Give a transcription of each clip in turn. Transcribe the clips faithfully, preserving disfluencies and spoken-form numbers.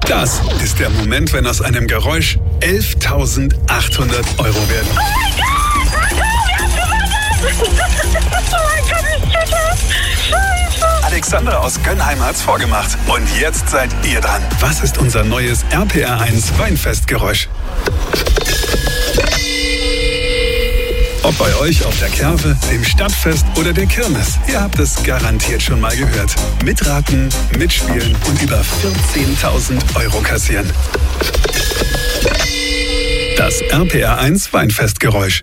Das ist der Moment, wenn aus einem Geräusch elftausendachthundert Euro werden. Oh mein Gott! Wir haben gewonnen! Oh mein Gott, ich check das! Scheiße! Alexandra aus Gönnheim hat's vorgemacht. Und jetzt seid ihr dran. Was ist unser neues R P R eins Weinfestgeräusch? Ob bei euch auf der Kerwe, dem Stadtfest oder der Kirmes, ihr habt es garantiert schon mal gehört. Mitraten, mitspielen und über vierzehntausend Euro kassieren. Das R P R eins Weinfestgeräusch.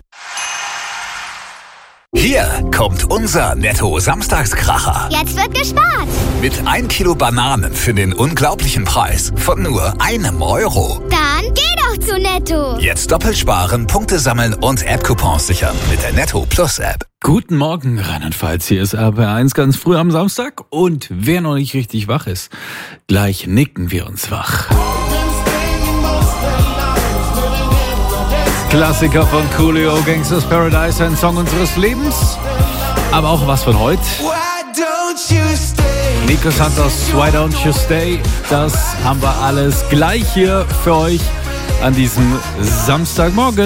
Hier kommt unser Netto-Samstagskracher. Jetzt wird gespart. Mit ein Kilo Bananen für den unglaublichen Preis von nur einem Euro. Dann geh doch zu Netto. Jetzt doppelt sparen, Punkte sammeln und App-Coupons sichern mit der Netto Plus App. Guten Morgen, Rheinland-Pfalz. Hier ist R P R eins ganz früh am Samstag. Und wer noch nicht richtig wach ist, gleich nicken wir uns wach. Klassiker von Coolio, Gangsters Paradise, ein Song unseres Lebens, aber auch was von heute. Nico Santos, Why Don't You Stay, das haben wir alles gleich hier für euch an diesem Samstagmorgen.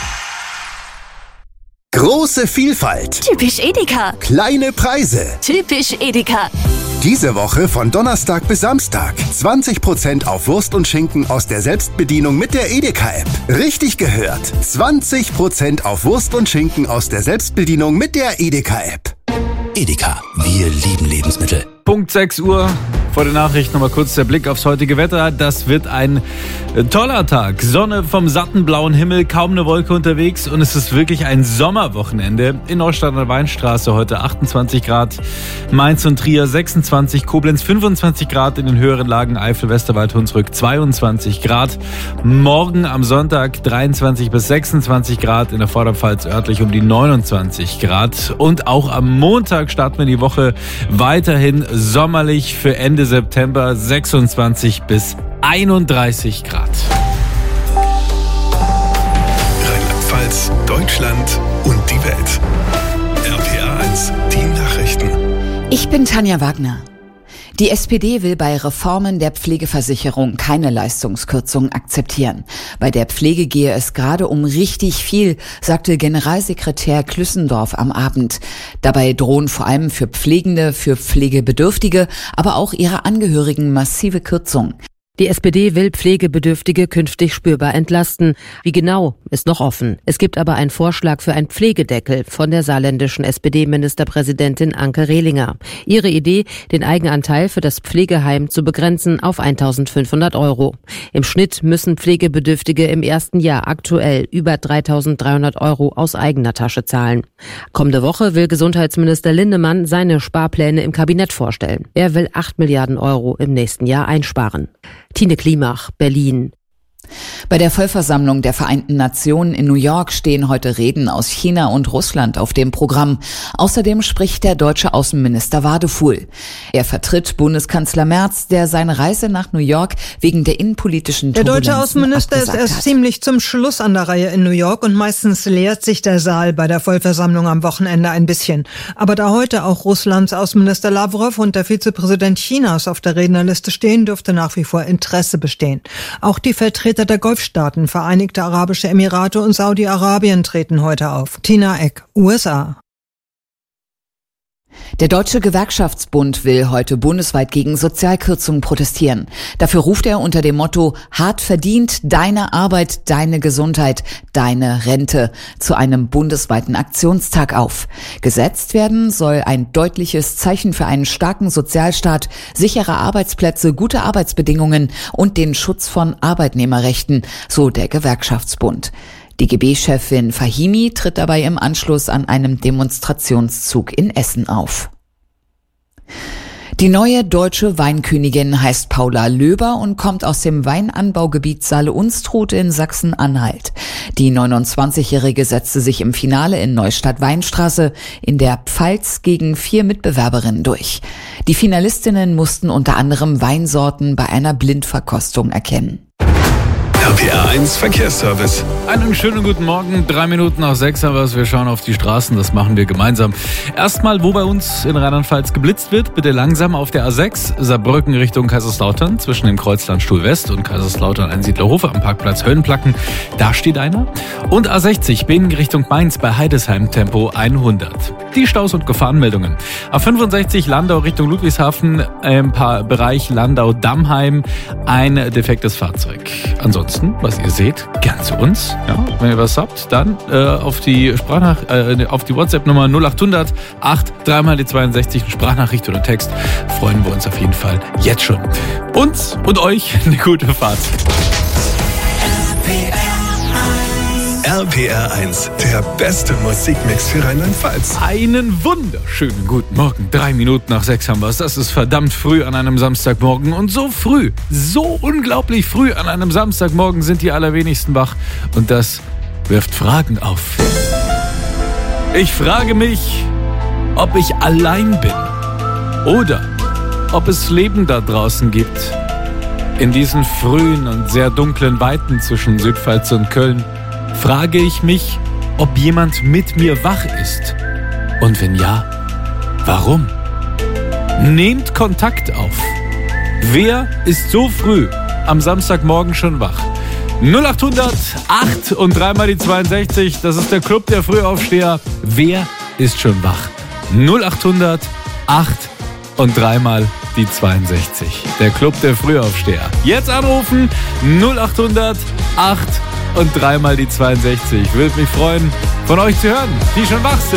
Große Vielfalt. Typisch Edeka. Kleine Preise. Typisch Edeka. Diese Woche von Donnerstag bis Samstag. zwanzig Prozent auf Wurst und Schinken aus der Selbstbedienung mit der Edeka-App. Richtig gehört. zwanzig Prozent auf Wurst und Schinken aus der Selbstbedienung mit der Edeka-App. Edeka, wir lieben Lebensmittel. Punkt sechs Uhr. Vor der Nachricht nochmal kurz der Blick aufs heutige Wetter. Das wird ein toller Tag. Sonne vom satten blauen Himmel, kaum eine Wolke unterwegs und es ist wirklich ein Sommerwochenende. In Neustadt an der Weinstraße heute achtundzwanzig Grad, Mainz und Trier sechsundzwanzig, Koblenz fünfundzwanzig Grad, in den höheren Lagen Eifel, Westerwald, Hunsrück zweiundzwanzig Grad. Morgen am Sonntag dreiundzwanzig bis sechsundzwanzig Grad, in der Vorderpfalz örtlich um die neunundzwanzig Grad. Und auch am Montag starten wir die Woche weiterhin sommerlich für Ende September sechsundzwanzig bis einunddreißig Grad. Rheinland-Pfalz, Deutschland und die Welt. R P R eins, die Nachrichten. Ich bin Tanja Wagner. Die S P D will bei Reformen der Pflegeversicherung keine Leistungskürzung akzeptieren. Bei der Pflege gehe es gerade um richtig viel, sagte Generalsekretär Klüssendorf am Abend. Dabei drohen vor allem für Pflegende, für Pflegebedürftige, aber auch ihre Angehörigen massive Kürzungen. Die S P D will Pflegebedürftige künftig spürbar entlasten. Wie genau, ist noch offen. Es gibt aber einen Vorschlag für einen Pflegedeckel von der saarländischen S P D-Ministerpräsidentin Anke Rehlinger. Ihre Idee, den Eigenanteil für das Pflegeheim zu begrenzen auf eintausendfünfhundert Euro. Im Schnitt müssen Pflegebedürftige im ersten Jahr aktuell über dreitausenddreihundert Euro aus eigener Tasche zahlen. Kommende Woche will Gesundheitsminister Lindemann seine Sparpläne im Kabinett vorstellen. Er will acht Milliarden Euro im nächsten Jahr einsparen. Tine Klimach, Berlin. Bei der Vollversammlung der Vereinten Nationen in New York stehen heute Reden aus China und Russland auf dem Programm. Außerdem spricht der deutsche Außenminister Wadefuhl. Er vertritt Bundeskanzler Merz, der seine Reise nach New York wegen der innenpolitischen Turbulenzen Der deutsche Außenminister ist erst hat. ziemlich zum Schluss an der Reihe in New York und meistens leert sich der Saal bei der Vollversammlung am Wochenende ein bisschen. Aber da heute auch Russlands Außenminister Lavrov und der Vizepräsident Chinas auf der Rednerliste stehen, dürfte nach wie vor Interesse bestehen. Auch die Vertreter der Golfstaaten, Vereinigte Arabische Emirate und Saudi-Arabien treten heute auf. Tina Eck, U S A. Der Deutsche Gewerkschaftsbund will heute bundesweit gegen Sozialkürzungen protestieren. Dafür ruft er unter dem Motto "Hart verdient, deine Arbeit, deine Gesundheit, deine Rente" zu einem bundesweiten Aktionstag auf. Gesetzt werden soll ein deutliches Zeichen für einen starken Sozialstaat, sichere Arbeitsplätze, gute Arbeitsbedingungen und den Schutz von Arbeitnehmerrechten, so der Gewerkschaftsbund. D G B-Chefin Fahimi tritt dabei im Anschluss an einem Demonstrationszug in Essen auf. Die neue deutsche Weinkönigin heißt Paula Löber und kommt aus dem Weinanbaugebiet Saale-Unstrut in Sachsen-Anhalt. Die neunundzwanzigjährige setzte sich im Finale in Neustadt-Weinstraße in der Pfalz gegen vier Mitbewerberinnen durch. Die Finalistinnen mussten unter anderem Weinsorten bei einer Blindverkostung erkennen. R P R eins Verkehrsservice. Einen schönen guten Morgen, drei Minuten nach sechs haben wir es. Wir schauen auf die Straßen, das machen wir gemeinsam. Erstmal, wo bei uns in Rheinland-Pfalz geblitzt wird, bitte langsam auf der A sechs, Saarbrücken Richtung Kaiserslautern, zwischen dem Kreuzland Stuhl West und Kaiserslautern Einsiedlerhofe am Parkplatz Höllenplacken. Da steht einer. Und A sechzig, Bingen Richtung Mainz bei Heidesheim, Tempo hundert. Die Staus und Gefahrenmeldungen. A fünfundsechzig, Landau Richtung Ludwigshafen, im Bereich Landau-Dammheim, ein defektes Fahrzeug. Ansonsten, was ihr seht, gern zu uns. Ja, wenn ihr was habt, dann äh, auf die Sprachnach äh, auf die WhatsApp-Nummer null acht hundert acht dreimal die zweiundsechzig, Sprachnachricht oder Text. Freuen wir uns auf jeden Fall jetzt schon. Uns und euch eine gute Fahrt. R P R eins, der beste Musikmix für Rheinland-Pfalz. Einen wunderschönen guten Morgen. Drei Minuten nach sechs haben wir es. Das ist verdammt früh an einem Samstagmorgen. Und so früh, so unglaublich früh an einem Samstagmorgen sind die allerwenigsten wach. Und das wirft Fragen auf. Ich frage mich, ob ich allein bin oder ob es Leben da draußen gibt. In diesen frühen und sehr dunklen Weiten zwischen Südpfalz und Köln frage ich mich, ob jemand mit mir wach ist. Und wenn ja, warum? Nehmt Kontakt auf. Wer ist so früh am Samstagmorgen schon wach? null acht hundert acht und dreimal die zweiundsechzig, das ist der Club der Frühaufsteher. Wer ist schon wach? null acht hundert acht und dreimal die zweiundsechzig. Der Club der Frühaufsteher. Jetzt anrufen, null acht hundert acht und dreimal die zweiundsechzig. Würde mich freuen, von euch zu hören, die schon wach sind.